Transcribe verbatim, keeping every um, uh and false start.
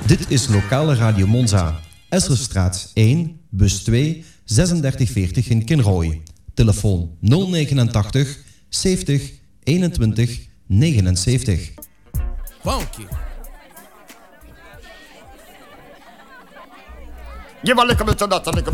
Dit is lokale Radio Monza. Esserstraat één, bus twee, zesendertig veertig in Kinrooi. Telefoon nul negenentachtig zeventig eenentwintig negenenzeventig. Funky. Give a little bit of that, a little